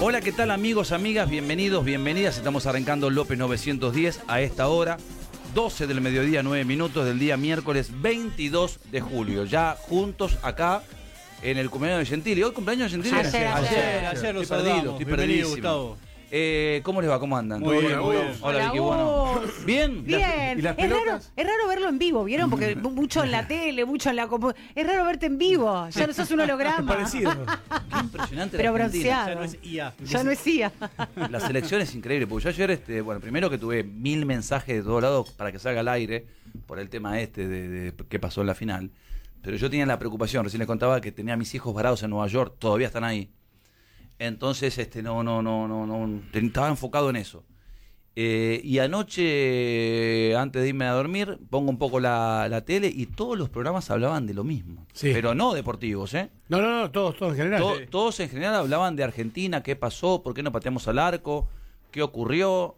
Hola, ¿qué tal amigos, amigas? Bienvenidos, bienvenidas. Estamos arrancando López 910 a esta hora, 12 del mediodía, 9 minutos del día miércoles 22 de julio. Ya juntos acá en el cumpleaños de Gentili. ¿Hoy cumpleaños de Gentili? Ayer lo saludamos. Estoy perdido, Gustavo. ¿Cómo les va? ¿Cómo andan? Muy bien, muy bien. Hola, Vicky, bueno. ¿Bien? Bien. ¿Y las es pelotas? raro verlo en vivo, ¿vieron? Porque mucho en la tele, mucho en la... Es raro verte en vivo. Ya no sos un holograma. Parecido. Qué impresionante. Pero la Argentina. bronceado. Ya no es IA. Ya no es IA. La selección es increíble, porque yo ayer, primero que tuve 1000 mensajes de todos lados para que salga al aire, por el tema de qué pasó en la final, pero yo tenía la preocupación, recién les contaba que tenía a mis hijos varados en Nueva York, todavía están ahí, entonces estaba enfocado en eso. Y anoche, antes de irme a dormir, pongo un poco la tele y todos los programas hablaban de lo mismo, sí. Pero no deportivos, ¿eh? No, todos en general. Sí. Todos en general hablaban de Argentina, qué pasó, por qué no pateamos al arco, qué ocurrió,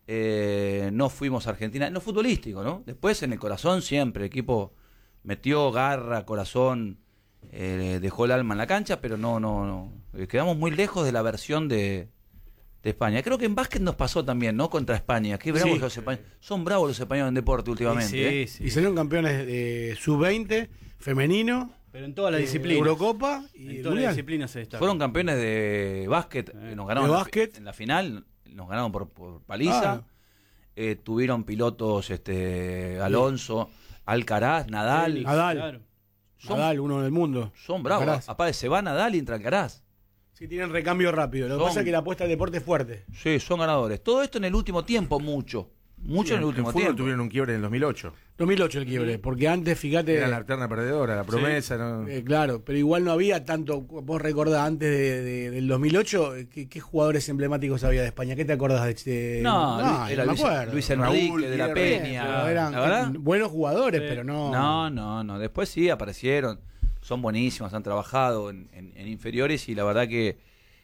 no fuimos a Argentina, en lo futbolístico, ¿no? Después en el corazón siempre, el equipo metió garra, corazón, dejó el alma en la cancha, pero no. Quedamos muy lejos de la versión de España. Creo que en básquet nos pasó también, ¿no? Contra España. Qué bravos los españoles. Son bravos los españoles en deporte últimamente. Sí. Y salieron campeones de sub-20, femenino, Pero en todas las disciplinas. Eurocopa y en todas las Mundial. disciplinas se destaca. Fueron campeones de básquet, nos ganaron de básquet. en la final, nos ganaron por paliza. Tuvieron pilotos Alonso, Alcaraz, Nadal. Nadal. Claro. Nadal, uno del mundo. Son bravos. Alcaraz. Aparte, se va Nadal y entra Alcaraz. Sí, tienen recambio rápido. Lo que pasa es que la apuesta al deporte es fuerte. Sí, son ganadores. Todo esto en el último tiempo, mucho en el último tiempo. Tuvieron un quiebre en el 2008. 2008 el quiebre, porque antes, fíjate... Era la eterna perdedora, la promesa. ¿No? Claro, pero igual no había tanto... Vos recordás, antes del 2008, ¿qué jugadores emblemáticos había de España? ¿Qué te acordás de...? No, era me Luis, acuerdo. Luis Enrique, Raúl, de la Guillermo, Peña. Pero eran ¿La verdad? buenos jugadores, pero no... No. Después sí aparecieron. Son buenísimos, han trabajado en inferiores y la verdad que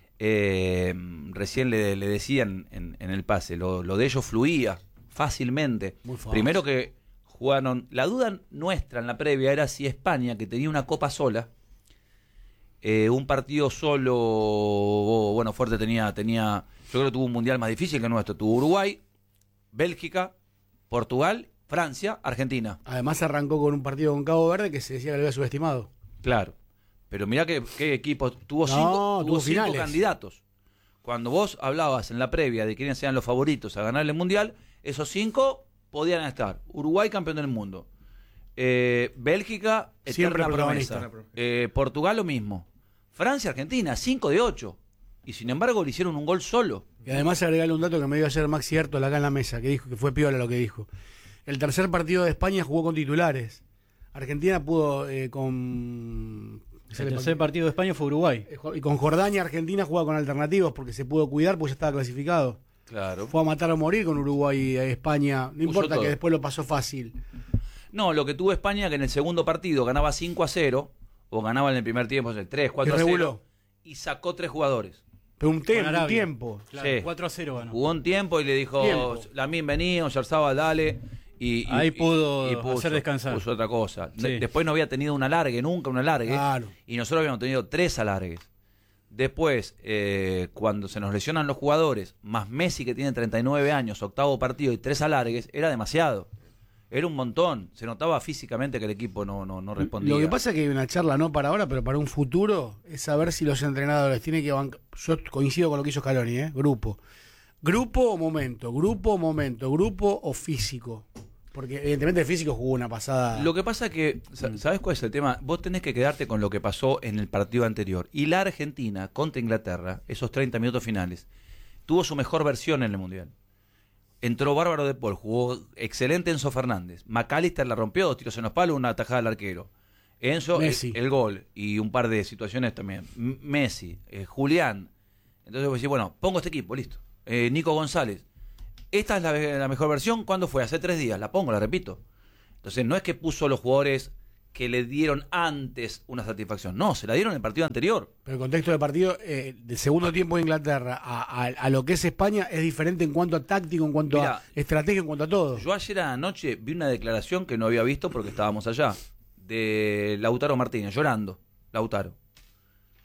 recién le decían en el pase, lo de ellos fluía fácilmente. Muy fácil. Primero que jugaron, la duda nuestra en la previa era si España, que tenía una copa sola, un partido solo, bueno, fuerte tenía, yo creo que tuvo un mundial más difícil que el nuestro, tuvo Uruguay, Bélgica, Portugal, Francia, Argentina. Además arrancó con un partido con Cabo Verde que se decía que lo había subestimado. Claro, pero mirá qué equipo, tuvo No, cinco finales. candidatos. Cuando vos hablabas en la previa de quiénes sean los favoritos a ganar el mundial, esos 5 podían estar. Uruguay campeón del mundo, Bélgica Siempre eterna protagonista. promesa, Portugal lo mismo, Francia, Argentina 5 de 8 y sin embargo le hicieron un gol solo. Y además agregarle un dato que me dio ayer Maxi Hertol acá en la mesa, que dijo que fue piola lo que dijo. El tercer partido de España jugó con titulares. Argentina pudo con... El tercer partido de España fue Uruguay. Y con Jordania, Argentina jugaba con alternativos porque se pudo cuidar porque ya estaba clasificado. Claro. Fue a matar o morir con Uruguay y España. No importa todo. que después lo pasó fácil. No, lo que tuvo España que en el segundo partido ganaba 5-0 o ganaba en el primer tiempo 3-4-0 y sacó 3 jugadores. Pero un Arabia. tiempo. Claro, Sí. 4-0 ganó. Jugó un tiempo y le dijo, Tiempo. Lamín vení, Oyarzabal dale. Ahí pudo hacer descansar. Puso otra cosa. Sí. Después no había tenido un alargue, nunca un alargue. Claro. Y nosotros habíamos tenido 3 alargues. Después, cuando se nos lesionan los jugadores, más Messi que tiene 39 años, octavo partido y 3 alargues, era demasiado. Era un montón. Se notaba físicamente que el equipo no respondía. Lo que pasa es que hay una charla, no para ahora, pero para un futuro, es saber si los entrenadores tienen que bancar. Yo coincido con lo que hizo Scaloni, grupo. Grupo o momento, grupo o físico. Porque evidentemente el físico jugó una pasada. Lo que pasa es que, ¿sabes cuál es el tema? Vos tenés que quedarte con lo que pasó en el partido anterior. Y la Argentina contra Inglaterra, esos 30 minutos finales, tuvo su mejor versión en el Mundial. Entró Bárbaro de Paul, jugó excelente Enzo Fernández. McAllister la rompió, 2 tiros en los palos, una atajada al arquero. Enzo, Messi. el gol y un par de situaciones también. Messi, Julián. Entonces vos decís, bueno, pongo este equipo, listo. Nico González. Esta es la mejor versión. ¿Cuándo fue? Hace 3 días. La pongo, la repito. Entonces no es que puso los jugadores que le dieron antes una satisfacción. No, se la dieron en el partido anterior. Pero el contexto de partido del segundo tiempo de Inglaterra a lo que es España es diferente en cuanto a táctico, en cuanto Mirá, a estrategia, en cuanto a todo. Yo ayer anoche vi una declaración que no había visto porque estábamos allá, de Lautaro Martínez, llorando. Lautaro.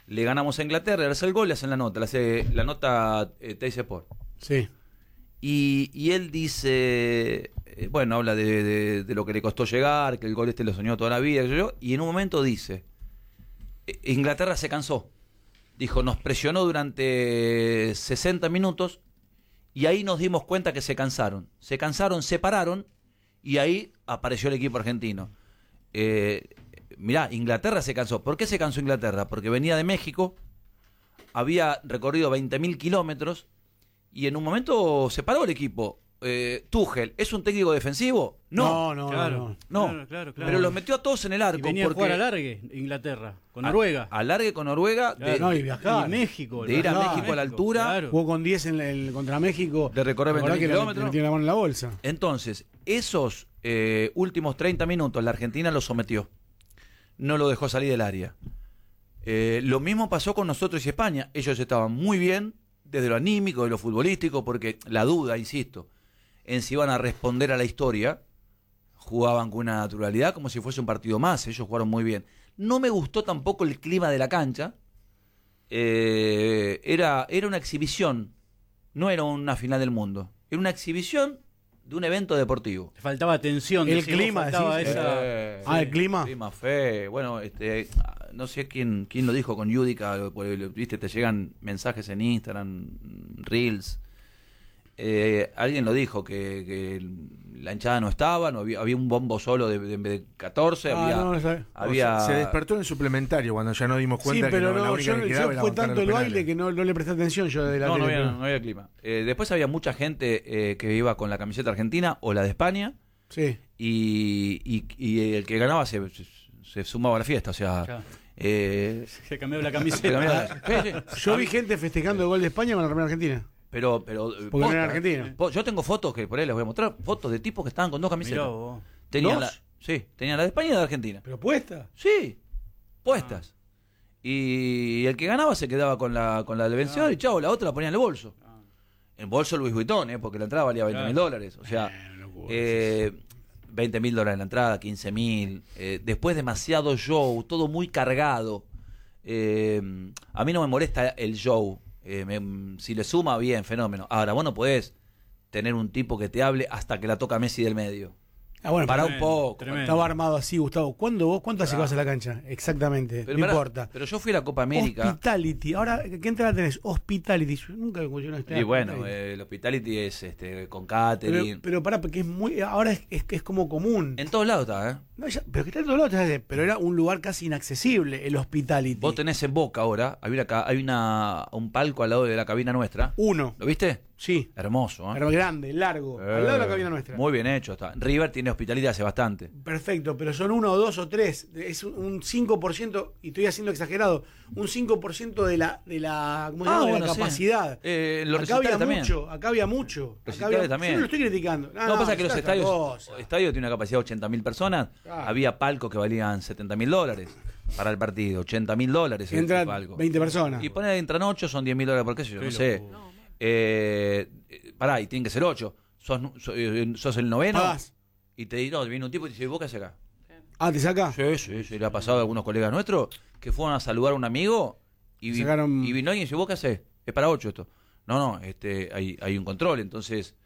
Le ganamos a Inglaterra, le hace el gol, le hacen la nota, le hace la nota Teis Sport. Sí. Y él dice, bueno, habla de lo que le costó llegar, que el gol lo soñó toda la vida, y en un momento dice, Inglaterra se cansó. Dijo, nos presionó durante 60 minutos y ahí nos dimos cuenta que se cansaron. Se cansaron, se pararon y ahí apareció el equipo argentino. Mirá, Inglaterra se cansó. ¿Por qué se cansó Inglaterra? Porque venía de México, había recorrido 20.000 kilómetros y en un momento se paró el equipo. Tuchel, ¿es un técnico defensivo? No. Claro. Pero los metió a todos en el arco. Y venía a jugar a largue Inglaterra, con Noruega. Alargue con Noruega. Claro. Y viajar. Y México. De ir a México a la altura. Claro. Jugó con 10 contra México. De recorrer 20.000 kilómetros. Le tiene la mano en la bolsa. Entonces, esos últimos 30 minutos la Argentina lo sometió. No lo dejó salir del área. Lo mismo pasó con nosotros y España. Ellos estaban muy bien, desde lo anímico, de lo futbolístico, porque la duda, insisto, en si iban a responder a la historia, jugaban con una naturalidad como si fuese un partido más. Ellos jugaron muy bien. No me gustó tampoco el clima de la cancha. Era una exhibición, no era una final del mundo. Era una exhibición de un evento deportivo. Faltaba tensión. El clima, faltaba decís. esa... El clima. El clima fe. Bueno, no sé quién lo dijo con Yudica, viste, te llegan mensajes en Instagram, Reels. Alguien lo dijo que la hinchada no estaba, no había un bombo solo de 14, Se despertó en el suplementario cuando ya nos dimos cuenta pero que la única que quedaba era fue bancar tanto los el penales. baile que no le presté atención yo de la tele. No había clima. Después había mucha gente que iba con la camiseta argentina o la de España. Sí. Y el que ganaba se sumaba a la fiesta, o sea... Claro. Se cambió la camiseta. Yo vi gente festejando el gol de España con la remera argentina. Pero porque no era argentina. Yo tengo fotos que por ahí les voy a mostrar, fotos de tipos que estaban con dos camisetas. Tenían ¿Dos? tenían la de España y la de Argentina. ¿Pero puesta? Sí, puestas. Y el que ganaba se quedaba con la del vencedor y chao, la otra la ponía en el bolso. En bolso Louis Vuitton, porque la entrada valía $20.000. O sea, $20.000 la entrada, 15.000. Después demasiado show, todo muy cargado. A mí no me molesta el show. Si le suma, bien, fenómeno. Ahora, vos no podés tener un tipo que te hable hasta que la toca Messi del medio. Bueno, para un poco. Tremendo. Estaba armado así, Gustavo. ¿Cuánto hace que vas a la cancha? Exactamente, pero no importa. Pero yo fui a la Copa América. Hospitality. Ahora, ¿qué entrada tenés? Hospitality. Yo nunca me escuché una Y bueno, el Hospitality es con catering. Pero pará, porque es muy. Ahora es como común. En todos lados está, ¿eh? No, pero que está en todos lados, pero era un lugar casi inaccesible, el Hospitality. Vos tenés en Boca ahora, hay un palco al lado de la cabina nuestra. Uno. ¿Lo viste? Sí. Hermoso, ¿eh? Pero grande, largo, al lado de la cabina nuestra. Muy bien hecho está. River tiene Hospitality hace bastante. Perfecto, pero son 1 o 2 o 3. Es un 5%, y estoy haciendo exagerado, un 5% de la ¿cómo se llama? De la capacidad. Los acá había también. mucho, acá había mucho. Los acá había, también. Yo no lo estoy criticando. No, pasa que los estadios tienen una capacidad de 80.000 personas. Claro. Había palcos que valían $70.000 para el partido, $80.000. Entran 20 personas. Y poner entran 8, son $10.000 por qué sé yo, no sé. Pará, y tienen que ser 8. Sos el noveno. Pagás. Y te digo, viene un tipo y te dice, ¿vos qué haces acá? Ah, ¿te saca? Sí, le ha pasado a algunos colegas nuestros que fueron a saludar a un amigo y vino alguien y dice, ¿vos qué haces? Es para 8 esto. No, hay un control, entonces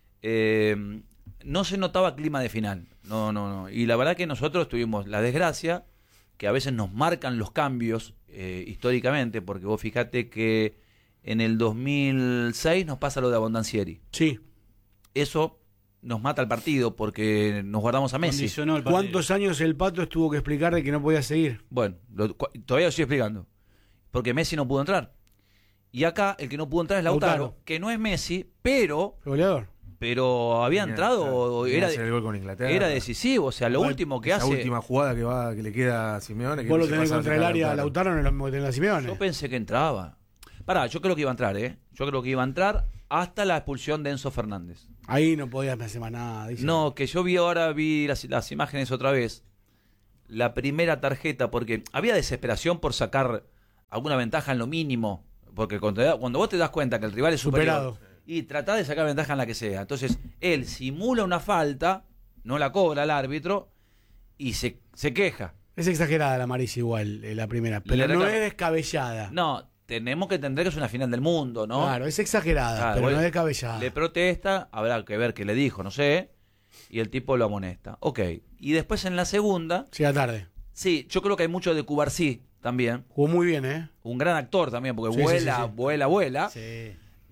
no se notaba clima de final. No. Y la verdad que nosotros tuvimos la desgracia que a veces nos marcan los cambios históricamente, porque vos fijate que en el 2006 nos pasa lo de Abondancieri. Sí. Eso nos mata el partido porque nos guardamos a Messi. ¿Cuántos años el Pato estuvo que explicar de que no podía seguir? Bueno, todavía lo estoy explicando. Porque Messi no pudo entrar. Y acá el que no pudo entrar es Lautaro. Que no es Messi, pero... Goleador. Pero había entrado, era decisivo. O sea, lo último que hace... La última jugada que le queda a Simeone... Vos lo tenés contra el área a Lautaro, no es lo mismo que tenés a Simeone. Yo pensé que entraba. Pará, yo creo que iba a entrar, ¿eh? Yo creo que iba a entrar hasta la expulsión de Enzo Fernández. Ahí no podías hacer más nada. Dice. No, que yo vi las imágenes otra vez. La primera tarjeta, porque había desesperación por sacar alguna ventaja en lo mínimo. Porque cuando vos te das cuenta que el rival es superior y tratás de sacar ventaja en la que sea. Entonces, él simula una falta, no la cobra el árbitro y se queja. Es exagerada la amarilla igual, la primera, pero no es descabellada. No, tenemos que entender que es una final del mundo, ¿no? Claro, es exagerada, Claro, pero bueno, no es descabellada. Le protesta, habrá que ver qué le dijo, no sé, y el tipo lo amonesta. Ok, y después en la segunda, Llega tarde. sí, yo creo que hay mucho de Cubarsí también, Jugó muy bien, ¿eh? un gran actor también, porque Sí, vuela, sí, sí. vuela. Sí.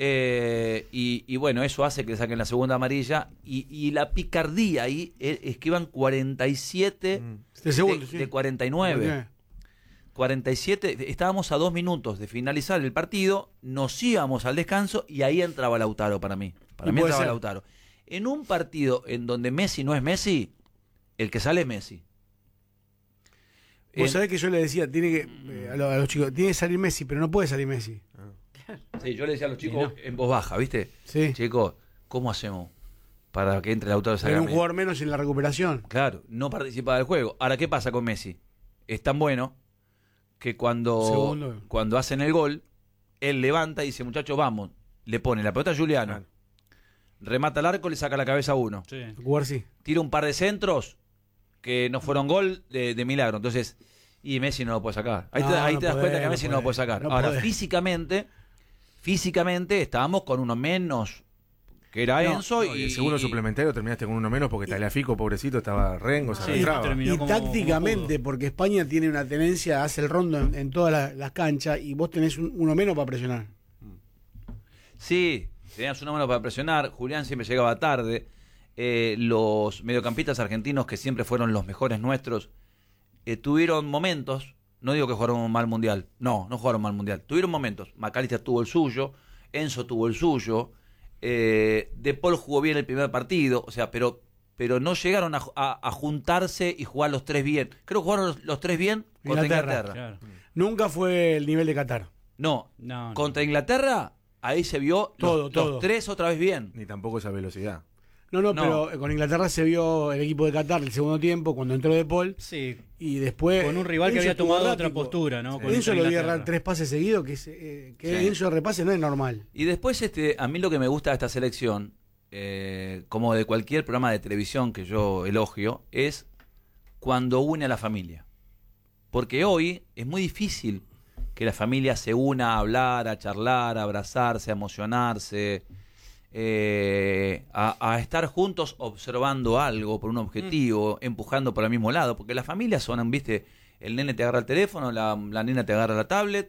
Y bueno, eso hace que le saquen la segunda amarilla. Y la picardía ahí es que iban 47 De segundo, sí. de 49. 47, estábamos a 2 minutos de finalizar el partido, nos íbamos al descanso y ahí entraba Lautaro para mí. Para Y mí puede entraba ser. Lautaro. En un partido en donde Messi no es Messi, el que sale es Messi. Vos sabés que yo le decía, tiene que a los chicos, tiene que salir Messi, pero no puede salir Messi. Sí, yo le decía a los chicos en voz baja, ¿viste? Sí. Chicos, ¿cómo hacemos para que entre Lautaro y salga Era un Messi? jugador menos en la recuperación. Claro, no participa del juego. Ahora, ¿qué pasa con Messi? Es tan bueno que Segundo. cuando hacen el gol, él levanta y dice, muchachos, vamos. Le pone la pelota a Juliano. Claro. Remata al arco, le saca la cabeza a uno. Sí. Jugar sí. Tira un par de centros que no fueron gol de milagro. Entonces, y Messi no lo puede sacar. Ahí No, te, ahí no te das podés, cuenta que a no Messi no lo puede sacar. no Ahora, podés. físicamente estábamos con uno menos, que era Enzo. Y el segundo suplementario terminaste con uno menos porque Tagliafico, pobrecito, estaba rengo, se Sí, arrastraba. terminó Y como- tácticamente, como porque España tiene una tenencia, hace el rondo en todas las canchas y vos tenés uno menos para presionar. Sí, tenías una mano para presionar. Julián siempre llegaba tarde. Los mediocampistas argentinos, que siempre fueron los mejores nuestros, tuvieron momentos. No digo que jugaron un mal mundial. No jugaron mal mundial. Tuvieron momentos. McAllister tuvo el suyo. Enzo tuvo el suyo. De Paul jugó bien el primer partido. O sea, pero no llegaron a juntarse y jugar los tres bien. Creo que jugaron los tres bien contra Inglaterra. Claro. Nunca fue el nivel de Qatar. No, No. contra Inglaterra, ahí se vio Todo, los todo. tres otra vez bien. Ni tampoco esa velocidad. No, No. pero con Inglaterra se vio el equipo de Qatar el segundo tiempo cuando entró De Paul Sí, y después con un rival que Enzo había estuvo tomado errático. otra postura, ¿no? Con Enzo lo vi Inglaterra. errar 3 pases seguidos, que Sí. Enzo repase no es normal. Y después, a mí lo que me gusta de esta selección, como de cualquier programa de televisión que yo elogio, es cuando une a la familia. Porque hoy es muy difícil que la familia se una a hablar, a charlar, a abrazarse, a emocionarse, a estar juntos observando algo por un objetivo, empujando por el mismo lado. Porque las familias son, viste, el nene te agarra el teléfono, la nena te agarra la tablet,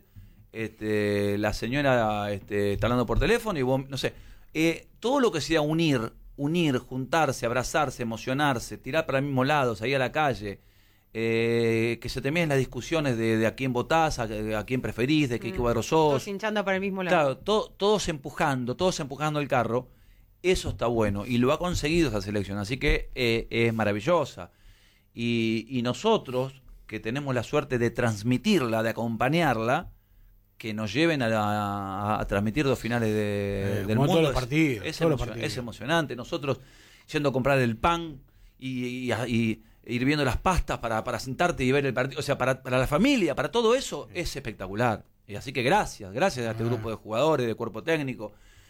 la señora está hablando por teléfono y vos, no sé, todo lo que sea unir, juntarse, abrazarse, emocionarse, tirar para el mismo lado, salir a la calle, que se terminen las discusiones de a quién votás, a quién preferís, de qué cuadro sos. Todos hinchando para el mismo lado. Claro, todos empujando el carro. Eso está bueno y lo ha conseguido esa selección, así que es maravillosa. Y nosotros, que tenemos la suerte de transmitirla, de acompañarla, que nos lleven a transmitir 2 finales del como mundo. todos los partidos, Es todos los partidos. es emocionante. Nosotros yendo a comprar el pan y ir viendo las pastas para sentarte y ver el partido. O sea, para la familia, para todo eso, es espectacular. Y así que gracias a este grupo de jugadores, de cuerpo técnico,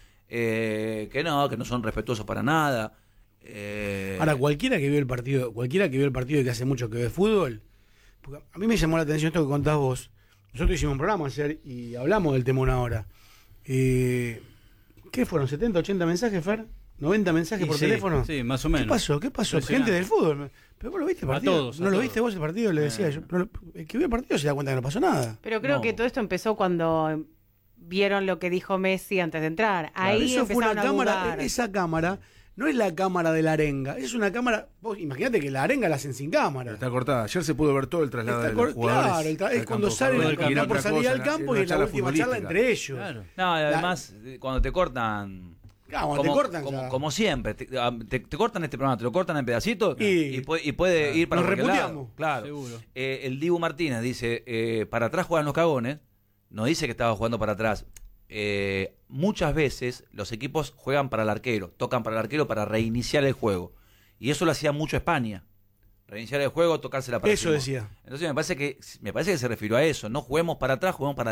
que no son respetuosos para nada. Ahora, cualquiera que vio el partido y que hace mucho que ve fútbol, porque a mí me llamó la atención esto que contás vos. Nosotros hicimos un programa ayer y hablamos del tema una hora. ¿Qué fueron? ¿70, 80 mensajes, Fer? ¿90 mensajes Y por sí, teléfono? sí, más o menos. ¿Qué pasó? Impresionante. Gente del fútbol. ¿Pero vos lo viste el A partido? todos, ¿No a lo todos. viste vos el partido? Le decía yo. El que vio el partido se da cuenta que no pasó nada. Pero creo No. que todo esto empezó cuando vieron lo que dijo Messi antes de entrar. Ahí Eso fue una empezaron a cámara. dudar. Esa cámara no es la cámara de la arenga. Es una cámara. Vos imaginate que la arenga la hacen sin cámara. Pero está cortada. Ayer se pudo ver todo el traslado de los jugadores. Claro, es al cuando campo. salen, Todo el cuando campo. están por salir al campo y en la charla última charla futbolística. entre ellos. Claro. No, y además, cuando te cortan. Claro, cuando te cortan ya. como siempre, te cortan este programa, te lo cortan en pedacitos Y- puede ir para nos cualquier lado. reputeamos. Claro. Seguro. El Dibu Martínez dice, para atrás juegan los cagones, no dice que estaba jugando para atrás. Muchas veces los equipos juegan para el arquero, tocan para el arquero para reiniciar el juego. Y eso lo hacía mucho España. Reiniciar el juego, tocársela para Eso encima. decía. Entonces me parece que se refirió a eso. No juguemos para atrás, juguemos para